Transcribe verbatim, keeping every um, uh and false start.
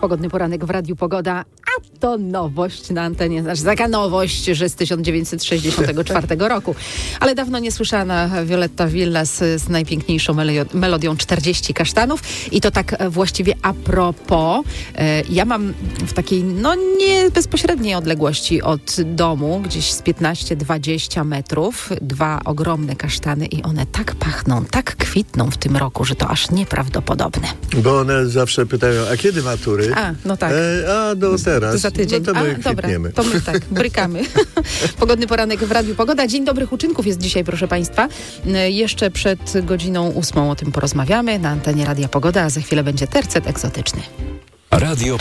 Pogodny poranek w Radiu Pogoda, a to nowość na antenie. Znaczy taka nowość, że z tysiąc dziewięćset sześćdziesiątego czwartego roku. Ale dawno niesłyszana Violetta Villas z najpiękniejszą melodią, melodią czterdzieści kasztanów. I to tak właściwie a propos. Ja mam w takiej, no nie bezpośredniej odległości od domu, gdzieś z piętnaście dwadzieścia metrów, dwa ogromne kasztany i one tak pachną, tak kwitną w tym roku, że to aż nieprawdopodobne. Bo one zawsze pytają, a kiedy matury? A, no tak. E, a do teraz. Za tydzień. No to my a, dobra, to my tak, brykamy. Pogodny poranek w Radiu Pogoda. Dzień dobrych uczynków jest dzisiaj, proszę Państwa. Jeszcze przed godziną ósmą o tym porozmawiamy na antenie Radia Pogoda, a za chwilę będzie tercet egzotyczny. Radio